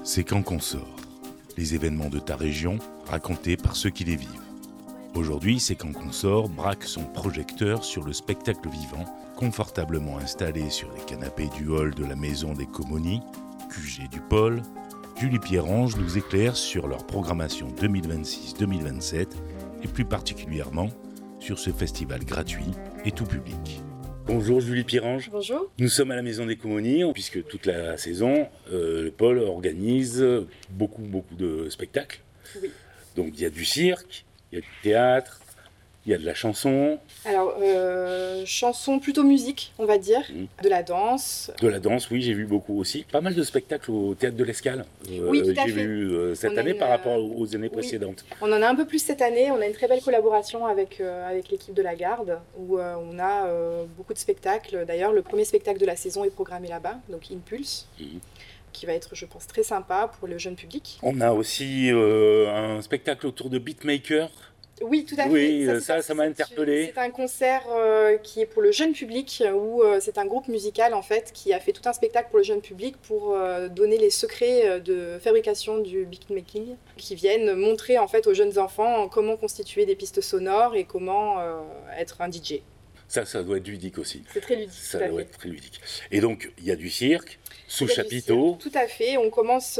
C'est quand qu'on sort. Les événements de ta région, racontés par ceux qui les vivent. Aujourd'hui, C'est quand qu'on sort braque son projecteur sur le spectacle vivant, confortablement installé sur les canapés du hall de la maison des Comonies, QG du Pôle. Julie Pierrange nous éclaire sur leur programmation 2026-2027 et plus particulièrement sur ce festival gratuit et tout public. Bonjour Julie Pierrange. Bonjour. Nous sommes à la Maison des Comonies, puisque toute la saison, le Pôle organise beaucoup de spectacles. Oui. Donc il y a du cirque, il y a du théâtre, il y a de la chanson. Alors, chanson plutôt musique, on va dire, de la danse. De la danse, oui, j'ai vu beaucoup aussi. Pas mal de spectacles au Théâtre de l'Escale. Oui, tout à j'ai fait. vu cette année par rapport aux années précédentes. On en a un peu plus cette année. On a une très belle collaboration avec l'équipe de la Garde, où on a beaucoup de spectacles. D'ailleurs, le premier spectacle de la saison est programmé là-bas, donc Impulse. Qui va être, je pense, très sympa pour le jeune public. On a aussi un spectacle autour de beatmaker. Oui, tout à fait. Oui, ça m'a interpellé. C'est un concert qui est pour le jeune public, où c'est un groupe musical en fait qui a fait tout un spectacle pour le jeune public pour donner les secrets de fabrication du beatmaking, qui viennent montrer en fait aux jeunes enfants comment constituer des pistes sonores et comment être un DJ. Ça doit être ludique aussi. C'est très ludique. Ça doit être très ludique. Et donc, il y a du cirque. Sous chapiteau. Tout à fait. On commence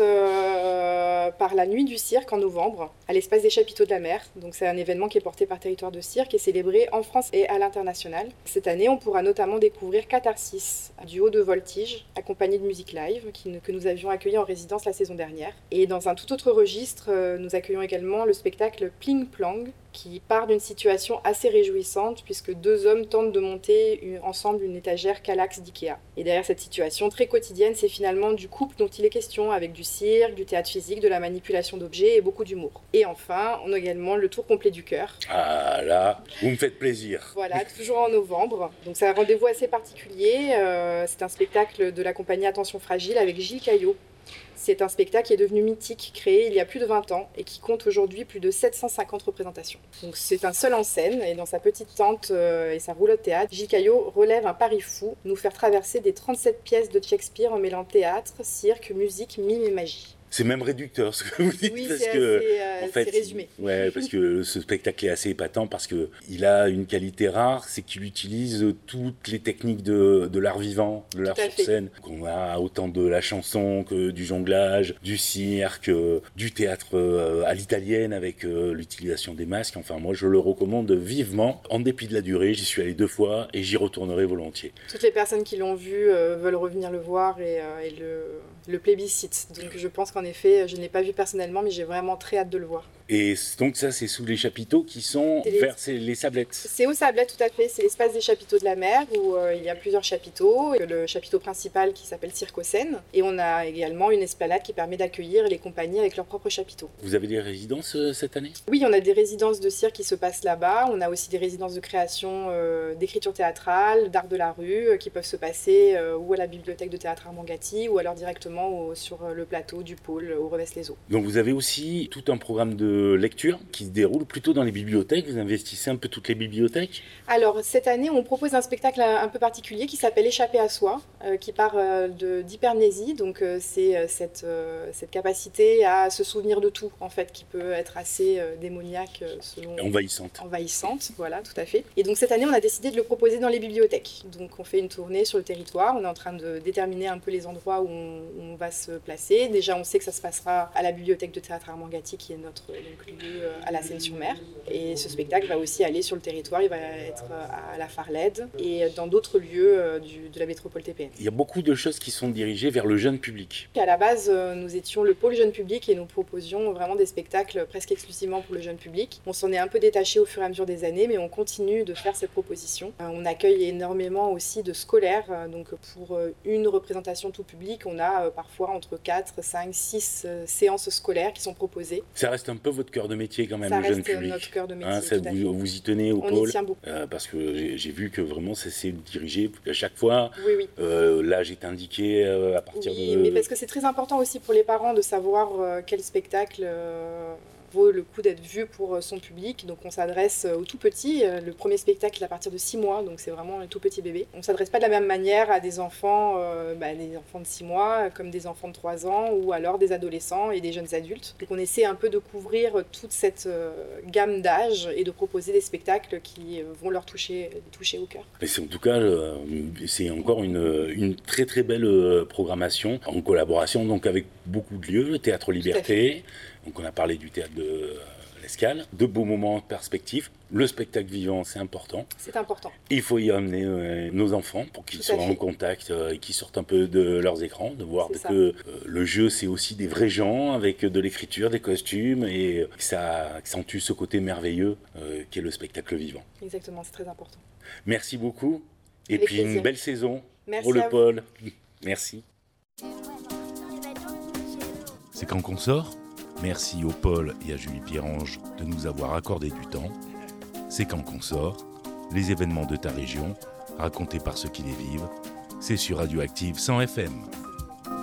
par la nuit du cirque en novembre, à l'espace des chapiteaux de la mer. Donc c'est un événement qui est porté par Territoire de Cirque et célébré en France et à l'international. Cette année, on pourra notamment découvrir Catharsis, un duo de voltige, accompagné de musique live, que nous avions accueilli en résidence la saison dernière. Et dans un tout autre registre, nous accueillons également le spectacle Pling Plang, qui part d'une situation assez réjouissante puisque deux hommes tentent de monter ensemble une étagère Kallax d'Ikea. Et derrière cette situation très quotidienne, c'est finalement du couple dont il est question, avec du cirque, du théâtre physique, de la manipulation d'objets et beaucoup d'humour. Et enfin, on a également le tour complet du cœur. Ah là, vous me faites plaisir. Voilà, toujours en novembre. Donc c'est un rendez-vous assez particulier. C'est un spectacle de la compagnie Attention Fragile avec Gilles Caillot. C'est un spectacle qui est devenu mythique, créé il y a plus de 20 ans et qui compte aujourd'hui plus de 750 représentations. Donc c'est un seul en scène et dans sa petite tente et sa roulotte théâtre, Gilles Caillot relève un pari fou, nous faire traverser des 37 pièces de Shakespeare en mêlant théâtre, cirque, musique, mime et magie. C'est même réducteur ce que vous dites, oui, parce c'est que assez, en fait, c'est résumé. Ouais, parce que ce spectacle est assez épatant parce que il a une qualité rare, c'est qu'il utilise toutes les techniques de l'art vivant, de l'art sur scène. Qu'on a autant de la chanson que du jonglage, du cirque, du théâtre à l'italienne avec l'utilisation des masques. Enfin, moi, je le recommande vivement. En dépit de la durée, j'y suis allé 2 fois et j'y retournerai volontiers. Toutes les personnes qui l'ont vu veulent revenir le voir et le plébiscite. Donc je pense qu'en effet, je ne l'ai pas vu personnellement, mais j'ai vraiment très hâte de le voir. Et donc ça, c'est sous les chapiteaux qui sont vers les Sablettes. C'est aux Sablettes, tout à fait. C'est l'espace des chapiteaux de la mer où il y a plusieurs chapiteaux. Le chapiteau principal qui s'appelle Cirque-Scène. Et on a également une esplanade qui permet d'accueillir les compagnies avec leurs propres chapiteaux. Vous avez des résidences cette année ? Oui, on a des résidences de cirque qui se passent là-bas. On a aussi des résidences de création d'écriture théâtrale, d'art de la rue, qui peuvent se passer ou à la bibliothèque de théâtre Armand-Gatti ou alors directement sur le plateau du pôle au Revest-les-Eaux. Donc vous avez aussi tout un programme de lecture qui se déroule plutôt dans les bibliothèques. Vous investissez un peu toutes les bibliothèques ? Alors cette année, on propose un spectacle un peu particulier qui s'appelle Échapper à soi, qui part d'hypermnésie. Donc c'est cette capacité à se souvenir de tout, en fait, qui peut être assez démoniaque selon... Envahissante, voilà, tout à fait. Et donc cette année, on a décidé de le proposer dans les bibliothèques. Donc on fait une tournée sur le territoire. On est en train de déterminer un peu les endroits où on va se placer. Déjà, on sait que ça se passera à la bibliothèque de théâtre Armand-Gatti, qui est notre lieu à la Seine-sur-Mer. Et ce spectacle va aussi aller sur le territoire. Il va être à la Farlède et dans d'autres lieux de la métropole TPN. Il y a beaucoup de choses qui sont dirigées vers le jeune public. À la base, nous étions le pôle jeune public et nous proposions vraiment des spectacles presque exclusivement pour le jeune public. On s'en est un peu détaché au fur et à mesure des années, mais on continue de faire cette proposition. On accueille énormément aussi de scolaires. Donc pour une représentation tout public, on a parfois entre 4, 5, 6 séances scolaires qui sont proposées. Ça reste un peu votre cœur de métier quand même, le jeune public. Ça reste notre cœur de métier. Vous y tenez au pôle. On y tient beaucoup. Parce que j'ai vu que vraiment ça s'est dirigé à chaque fois. Oui. L'âge est indiqué à partir de... Oui, mais parce que c'est très important aussi pour les parents de savoir quel spectacle vaut le coup d'être vu pour son public. Donc on s'adresse aux tout petits. Le premier spectacle est à partir de 6 mois, donc c'est vraiment un tout petit bébé. On ne s'adresse pas de la même manière à des enfants de 6 mois, comme des enfants de 3 ans, ou alors des adolescents et des jeunes adultes. Donc on essaie un peu de couvrir toute cette gamme d'âge et de proposer des spectacles qui vont leur toucher au cœur. Et c'est en tout cas, c'est encore une très très belle programmation en collaboration donc avec beaucoup de lieux, le Théâtre Liberté, donc on a parlé du théâtre de l'Escale, de beaux moments en perspective. Le spectacle vivant, c'est important. C'est important. Il faut y amener nos enfants pour qu'ils soient en contact et qu'ils sortent un peu de leurs écrans, de voir que le jeu, c'est aussi des vrais gens avec de l'écriture, des costumes, et que ça accentue ce côté merveilleux qu'est le spectacle vivant. Exactement, c'est très important. Merci beaucoup. Et avec puis plaisir. Une belle saison Merci pour le pôle. Merci. C'est quand qu'on sort. Merci au Paul et à Julie Pierrange de nous avoir accordé du temps. C'est quand qu'on sort. Les événements de ta région, racontés par ceux qui les vivent. C'est sur Radioactive 100 FM.